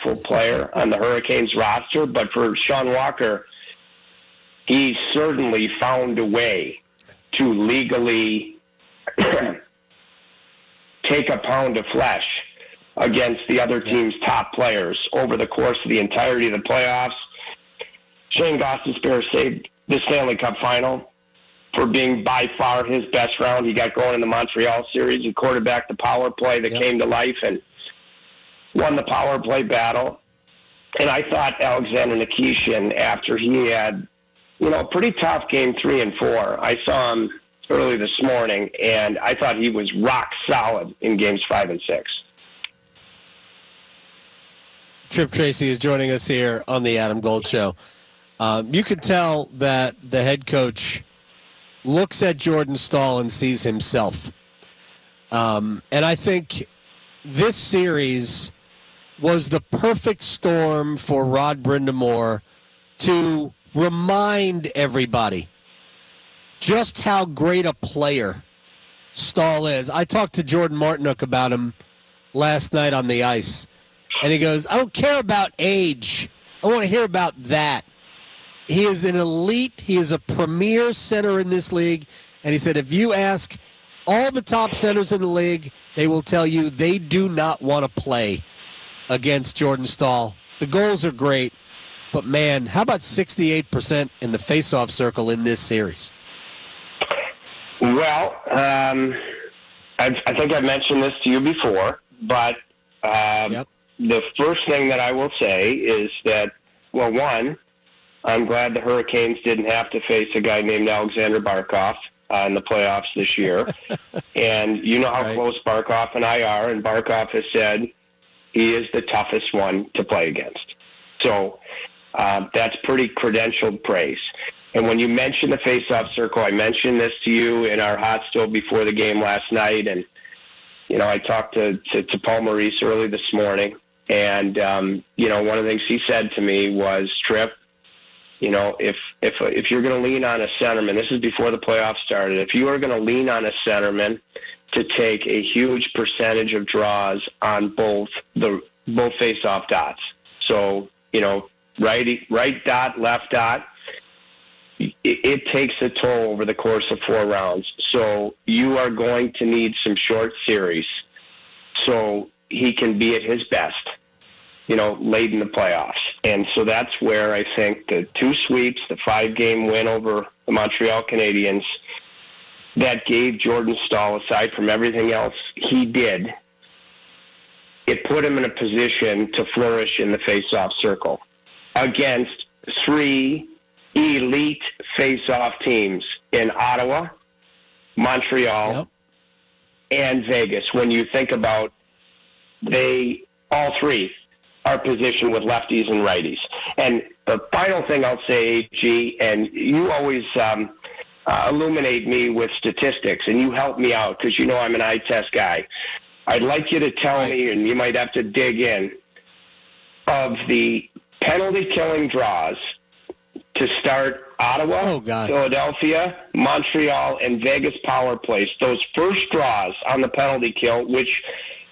impactful player on the Hurricanes roster, but for Sean Walker, he certainly found a way to legally take a pound of flesh against the other team's top players over the course of the entirety of the playoffs. Shane Gostisbehere saved the Stanley Cup final for being by far his best round. He got going in the Montreal series and quarterbacked the power play that came to life and won the power play battle. And I thought Alexander Nikishin, after he had, a pretty tough game 3 and 4, I saw him early this morning, and I thought he was rock solid in games 5 and 6. Tripp Tracy is joining us here on the Adam Gold Show. You could tell that the head coach looks at Jordan Staal and sees himself. And I think this series was the perfect storm for Rod Brind'Amour to remind everybody just how great a player Staal is. I talked to Jordan Martinook about him last night on the ice, and he goes, I don't care about age. I want to hear about that. He is an elite. He is a premier center in this league. And he said, if you ask all the top centers in the league, they will tell you they do not want to play against Jordan Staal. The goals are great, but man, how about 68% in the faceoff circle in this series? Well, I think I've mentioned this to you before, but the first thing that I will say is that, well, one, I'm glad the Hurricanes didn't have to face a guy named Alexander Barkov in the playoffs this year. And you know how close Barkov and I are, and Barkov has said he is the toughest one to play against. So that's pretty credentialed praise. And when you mention the face-off circle, I mentioned this to you in our hot stove before the game last night, and I talked to Paul Maurice early this morning, and one of the things he said to me was, Tripp, if you're going to lean on a centerman, this is before the playoffs started, if you are going to lean on a centerman to take a huge percentage of draws on both face-off dots, so, right dot, left dot, it takes a toll over the course of 4 rounds. So you are going to need some short series so he can be at his best, late in the playoffs. And so that's where I think the 2 sweeps, the 5-game win over the Montreal Canadiens, that gave Jordan Staal, aside from everything else he did, it put him in a position to flourish in the face-off circle against 3 elite face-off teams in Ottawa, Montreal, and Vegas. When you think about all 3 are positioned with lefties and righties. And the final thing I'll say, AG, and you always illuminate me with statistics, and you help me out because I'm an eye test guy. I'd like you to tell me, and you might have to dig in, of the penalty-killing draws to start Ottawa, Philadelphia, Montreal, and Vegas power plays. Those first draws on the penalty kill, which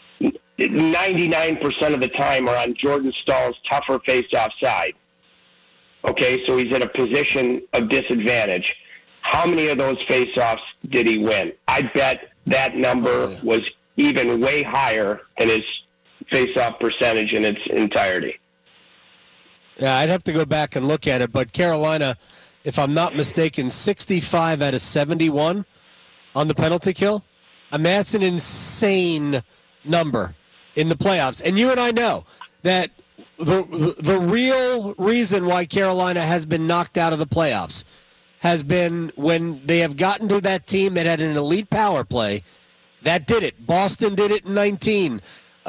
99% of the time are on Jordan Staal's tougher face-off side. Okay, so he's in a position of disadvantage. How many of those face-offs did he win? I bet that number was even way higher than his face-off percentage in its entirety. Yeah, I'd have to go back and look at it, but Carolina, if I'm not mistaken, 65 out of 71 on the penalty kill. I mean, that's an insane number in the playoffs. And you and I know that the real reason why Carolina has been knocked out of the playoffs has been when they have gotten to that team that had an elite power play. That did it. Boston did it in 19.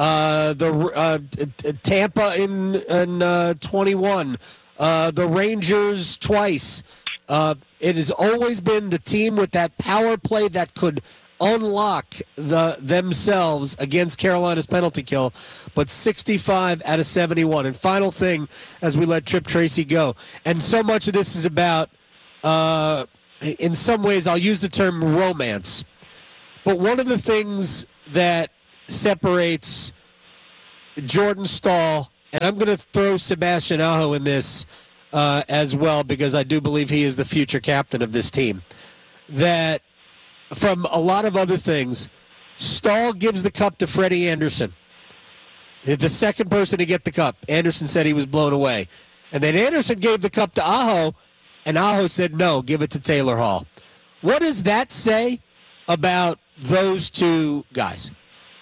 Tampa in 21, the Rangers twice. It has always been the team with that power play that could unlock themselves against Carolina's penalty kill, but 65 out of 71. And final thing, as we let Tripp Tracy go, and so much of this is about, in some ways, I'll use the term romance, but one of the things that separates Jordan Staal and I'm going to throw Sebastian Aho in this as well because I do believe he is the future captain of this team, that from a lot of other things, Stahl gives the cup to Freddie Anderson. The second person to get the cup. Anderson said he was blown away. And then Anderson gave the cup to Aho, and Aho said, no, give it to Taylor Hall. What does that say about those two guys?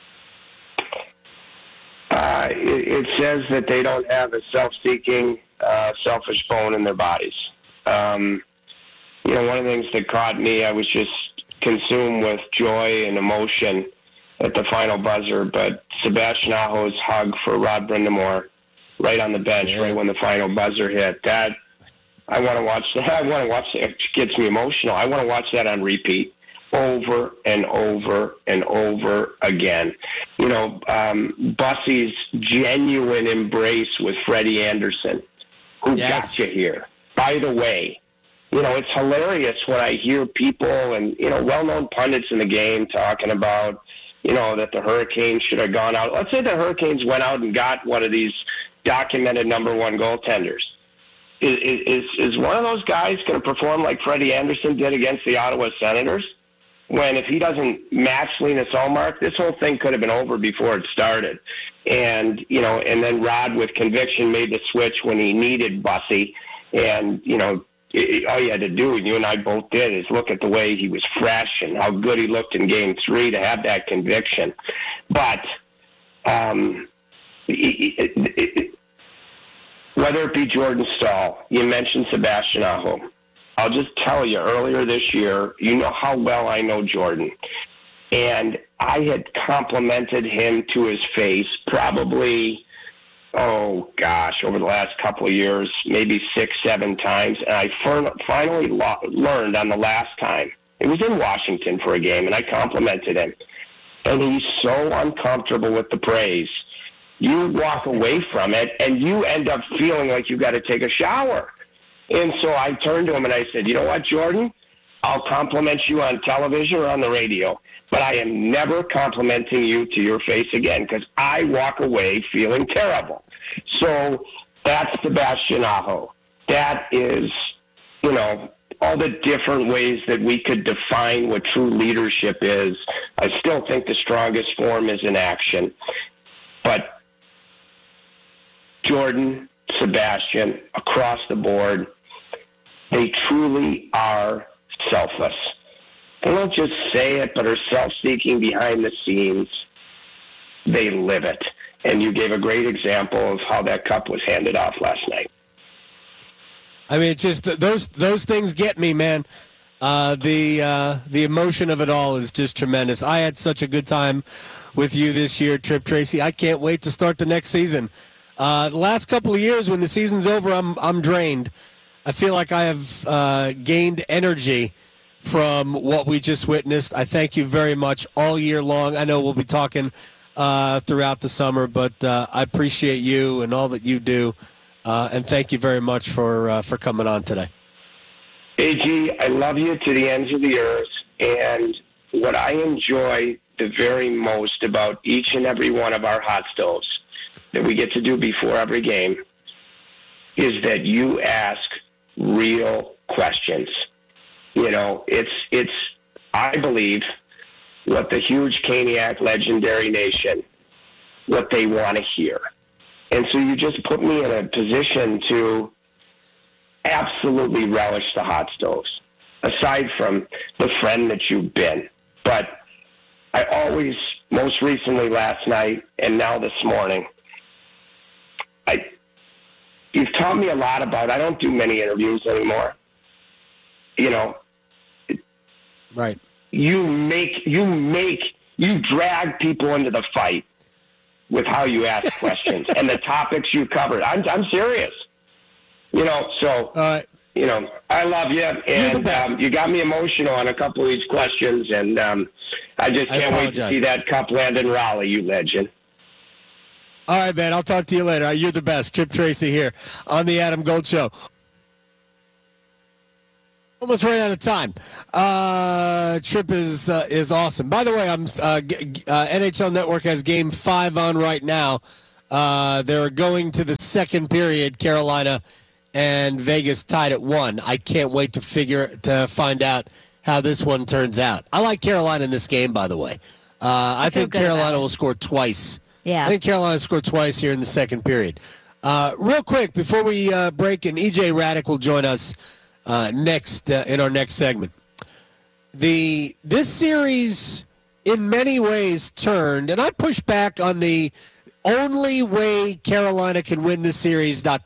It says that they don't have a self-seeking, selfish bone in their bodies. One of the things that caught me, I was just consumed with joy and emotion at the final buzzer, but Sebastian Aho's hug for Rod Brindamore right on the bench, right when the final buzzer hit, that I want to watch that. I want to watch that. It gets me emotional. I want to watch that on repeat over and over and over again. Bussey's genuine embrace with Freddie Anderson, who got you here. By the way, it's hilarious when I hear people and, well-known pundits in the game talking about, that the Hurricanes should have gone out. Let's say the Hurricanes went out and got one of these documented number one goaltenders. Is one of those guys going to perform like Freddie Anderson did against the Ottawa Senators? When if he doesn't match Linus Ullmark, this whole thing could have been over before it started. And, and then Rod with conviction made the switch when he needed Bussey. And, all you had to do, and you and I both did, is look at the way he was fresh and how good he looked in Game 3 to have that conviction. But whether it be Jordan Stahl, you mentioned Sebastian Aho. I'll just tell you, earlier this year, you know how well I know Jordan. And I had complimented him to his face probably, over the last couple of years, maybe 6-7 times. And I finally learned on the last time. It was in Washington for a game, and I complimented him. And he's so uncomfortable with the praise. You walk away from it, and you end up feeling like you got to take a shower. And so I turned to him and I said, you know what, Jordan? I'll compliment you on television or on the radio, but I am never complimenting you to your face again because I walk away feeling terrible. So that's Sebastian Aho. That is, all the different ways that we could define what true leadership is. I still think the strongest form is in action. But Jordan, Sebastian, across the board, they truly are selfless. They don't just say it, but are self-seeking behind the scenes. They live it. And you gave a great example of how that cup was handed off last night. I mean, it's just those things get me, man. The emotion of it all is just tremendous. I had such a good time with you this year, Trip Tracy. I can't wait to start the next season. The last couple of years, when the season's over, I'm drained. I feel like I have gained energy from what we just witnessed. I thank you very much all year long. I know we'll be talking throughout the summer, but I appreciate you and all that you do, and thank you very much for coming on today. AG, I love you to the ends of the earth, and what I enjoy the very most about each and every one of our hot stoves that we get to do before every game is that you ask real questions. It's I believe, what the huge Caniac legendary nation, what they want to hear. And so you just put me in a position to absolutely relish the hot stoves, aside from the friend that you've been. But I always, most recently last night and now this morning, you've taught me a lot about, I don't do many interviews anymore. Right. You drag people into the fight with how you ask questions and the topics you covered. I'm serious. So, I love you, and you got me emotional on a couple of these questions, and I just can't wait to see that cup land in Raleigh, you legend. All right, man. I'll talk to you later. You're the best. Trip Tracy here on the Adam Gold Show. Almost ran out of time. Trip is awesome. By the way, NHL Network has Game 5 on right now. They're going to the second period. Carolina and Vegas tied at 1. I can't wait to find out how this one turns out. I like Carolina in this game, by the way. I think Carolina will score twice. Yeah. I think Carolina scored twice here in the second period. Real quick, before we break, and E.J. Radick will join us next in our next segment. This series, in many ways, turned, and I push back on the only way Carolina can win this series, ... But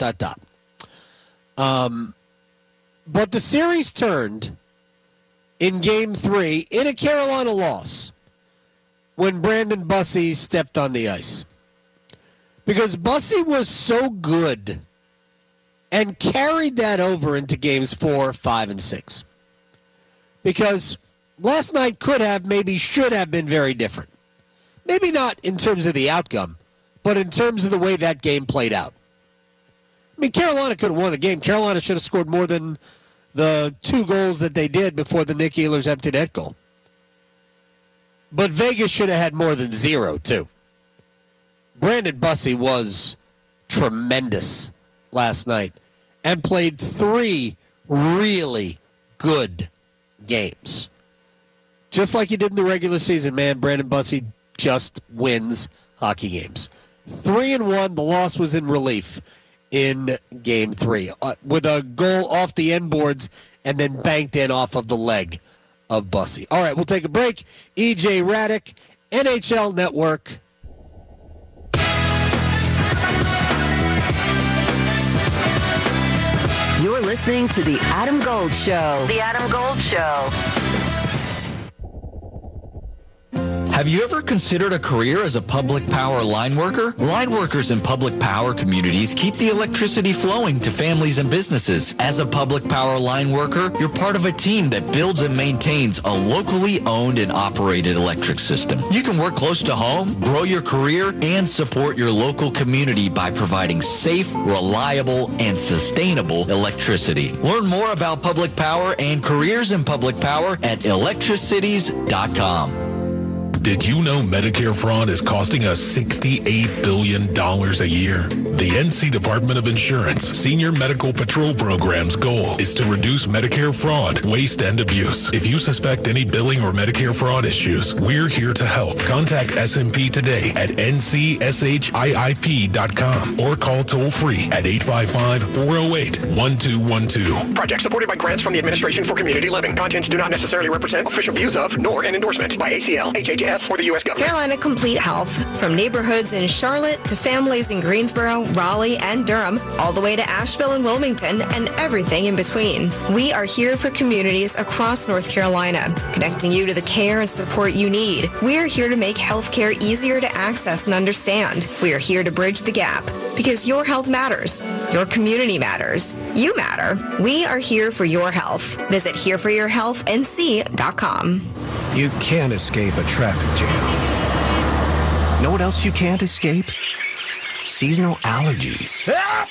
the series turned in Game 3 in a Carolina loss when Brandon Bussey stepped on the ice. Because Bussey was so good and carried that over into Games 4, 5, and 6. Because last night could have, maybe should have been very different. Maybe not in terms of the outcome, but in terms of the way that game played out. I mean, Carolina could have won the game. Carolina should have scored more than the 2 goals that they did before the Nick Ehlers empty net goal. But Vegas should have had more than 0, too. Brandon Bussey was tremendous last night and played 3 really good games. Just like he did in the regular season, man, Brandon Bussey just wins hockey games. 3-1, the loss was in relief in Game 3 with a goal off the end boards and then banked in off of the leg of Bussey. All right, we'll take a break. E.J. Radick, NHL Network. You're listening to The Adam Gold Show. The Adam Gold Show. Have you ever considered a career as a public power line worker? Line workers in public power communities keep the electricity flowing to families and businesses. As a public power line worker, you're part of a team that builds and maintains a locally owned and operated electric system. You can work close to home, grow your career, and support your local community by providing safe, reliable, and sustainable electricity. Learn more about public power and careers in public power at electricities.com. Did you know Medicare fraud is costing us $68 billion a year? The NC Department of Insurance Senior Medical Patrol Program's goal is to reduce Medicare fraud, waste, and abuse. If you suspect any billing or Medicare fraud issues, we're here to help. Contact SMP today at ncshIIP.com or call toll-free at 855-408-1212. Project supported by grants from the Administration for Community Living. Contents do not necessarily represent official views of, nor an endorsement by ACL, HHS, or the U.S. government. Carolina Complete Health. From neighborhoods in Charlotte to families in Greensboro, Raleigh, and Durham, all the way to Asheville and Wilmington, and everything in between. We are here for communities across North Carolina, connecting you to the care and support you need. We are here to make healthcare easier to access and understand. We are here to bridge the gap, because your health matters. Your community matters. You matter. We are here for your health. Visit hereforyourhealthnc.com. You can't escape a traffic jam. Know what else you can't escape? Seasonal allergies.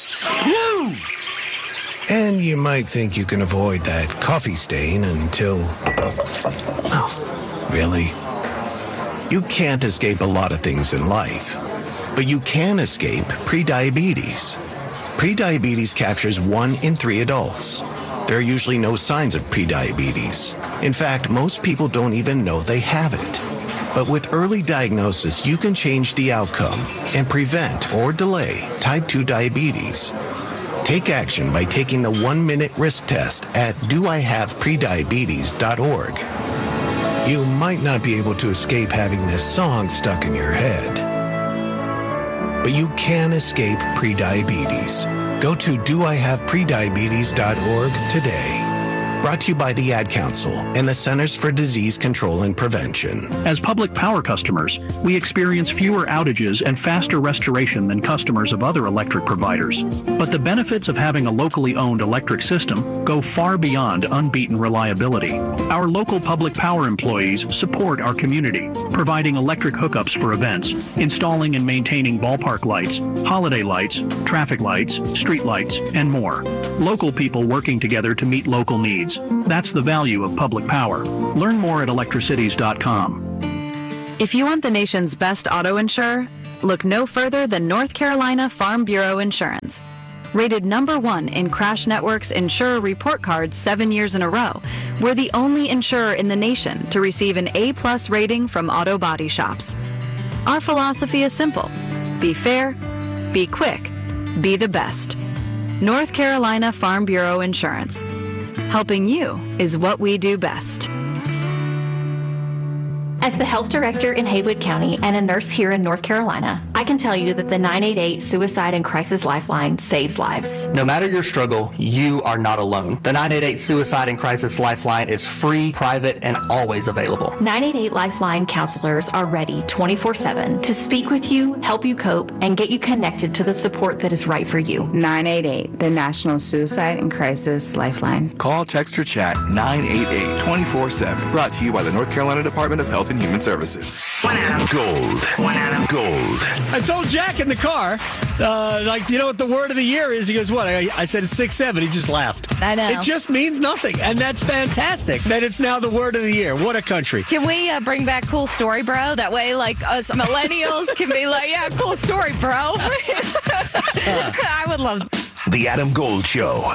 And you might think you can avoid that coffee stain until... Oh, really? You can't escape a lot of things in life, but you can escape prediabetes. Prediabetes captures 1 in 3 adults. There are usually no signs of prediabetes. In fact, most people don't even know they have it. But with early diagnosis, you can change the outcome and prevent or delay type 2 diabetes. Take action by taking the 1-minute risk test at doihaveprediabetes.org. You might not be able to escape having this song stuck in your head, but you can escape prediabetes. Go to doihaveprediabetes.org today. Brought to you by the Ad Council and the Centers for Disease Control and Prevention. As public power customers, we experience fewer outages and faster restoration than customers of other electric providers. But the benefits of having a locally owned electric system go far beyond unbeaten reliability. Our local public power employees support our community, providing electric hookups for events, installing and maintaining ballpark lights, holiday lights, traffic lights, street lights, and more. Local people working together to meet local needs. That's the value of public power. Learn more at electricities.com. If you want the nation's best auto insurer, Look no further than North Carolina Farm Bureau Insurance. Rated #1 in Crash Network's Insurer Report Card 7 years in a row, we're the only insurer in the nation to receive an A+ rating from Auto Body Shops. Our philosophy is simple. Be fair, be quick, be the best. North Carolina Farm Bureau Insurance. Helping you is what we do best. As the health director in Haywood County and a nurse here in North Carolina, I can tell you that the 988 Suicide and Crisis Lifeline saves lives. No matter your struggle, you are not alone. The 988 Suicide and Crisis Lifeline is free, private, and always available. 988 Lifeline counselors are ready 24/7 to speak with you, help you cope, and get you connected to the support that is right for you. 988, the National Suicide and Crisis Lifeline. Call, text, or chat 988 24/7. Brought to you by the North Carolina Department of Health and Human Services. One Adam Gold. One Adam Gold. I told Jack in the car, you know what the word of the year is? He goes, what? I said it's 6-7. He just laughed. I know. It just means nothing, and that's fantastic that it's now the word of the year. What a country. Can we bring back Cool Story, bro? That way, like, us millennials can be like, yeah, cool story, bro. I would love The Adam Gold Show.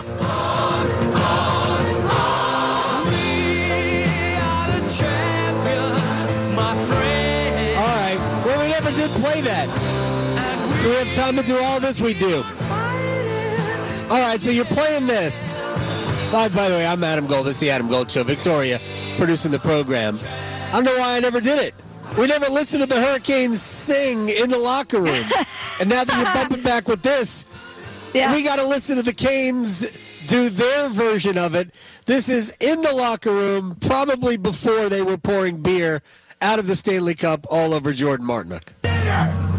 Did play that. Do we have time to do all this? We do. All right, so you're playing this. By the way, I'm Adam Gold. This is the Adam Gold Show. Victoria producing the program. I don't know why I never did it. We never listened to the Hurricanes sing in the locker room. And now that you're bumping back with this, we got to listen to the Canes do their version of it. This is in the locker room, probably before they were pouring beer out of the Stanley Cup all over Jordan Martinook.